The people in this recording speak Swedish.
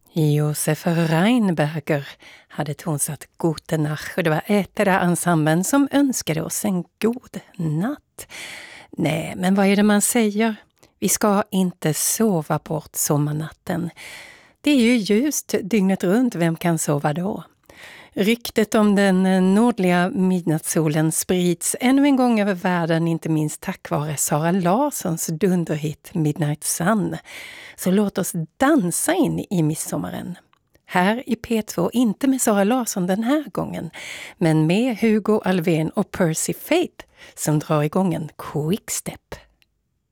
Josef Reinberger hade tonsatt Gute Nacht och det var Ätera-ensemblen som önskade oss en god natt. Nej, men vad är det man säger? Vi ska inte sova bort sommarnatten. Det är ju ljust dygnet runt, vem kan sova då? Ryktet om den nordliga midnattssolen sprids ännu en gång över världen, inte minst tack vare Sara Larssons dunderhit Midnight Sun. Så låt oss dansa in i midsommaren. Här i P2, inte med Sara Larsson den här gången, men med Hugo Alfvén och Percy Faith som drar igång en quickstep.